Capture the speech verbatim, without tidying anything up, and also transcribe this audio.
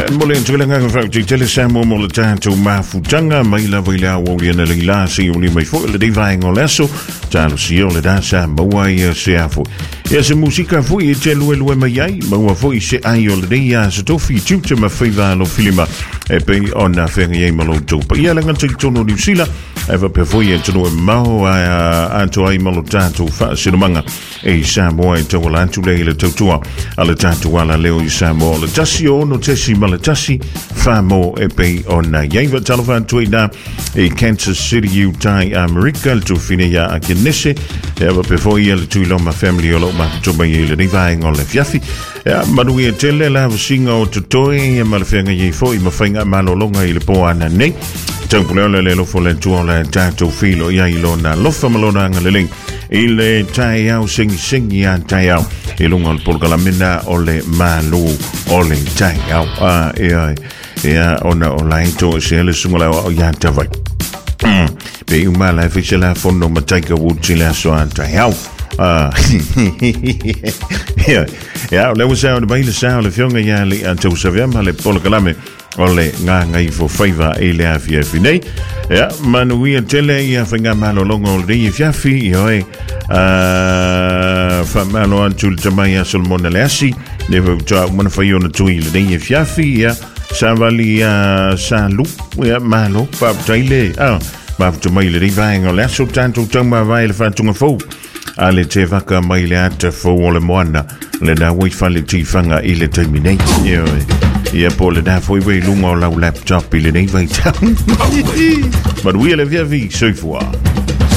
Mole tulenga fa tele samo mole tanto mafutanga maila vila woli na lila si oli mai fo le divai ngoleso talo si ole dansa mawai se afo ya se musica fo e telo elo mai ai mawa fo se ai ole dia se to fi tutu ma fiva lo filima e pe ona fengi e malo to pa ya langa tito no New Zealand eva pe fo e tino mau a anto ai malo tanto fa se no manga e samo e to la tu le to to ala tanto wala leo i samo le tasio no tesi malatasi famo e pe ona yaiva talofan tuina e Kansas City Utah America to finia a kinese eva pe fo e le tu lo ma family o lo ma to ba ye le vai ngol fiafi ya manu e tele la singa o tutoi e malfenga ye fo i mafinga malolonga i le po ana nei Tampuleo le lo folen tu la tato filo ya ilona lo famalona ngaleng ile tai au sing sing ya tai au ilunga por galamina ole malu ole tai au a e ya ona online to se le sungula o ya tavai be uma la fisela fondo mataika wutsila so tai au ah ja ja le was out by the sound of young ya li anto savia male por galame ole nga ngai fo faiva ele afia finei ya manuia tele ia fenga malo longo de fiafi oi uh fa malo antul tamaya solmona lasi deve ja mana faio na tuile de fiafi ya savalia salu ya malo pa taile ah ma tumaile de vainga laso tanto tama vai le fatunga fo ale te vaka maile ata fo ole moana le da wi fale ti fanga ile terminate oi ia pole da foi we lunga o lau laptop ile nei vai tau. But we le via vi soifua.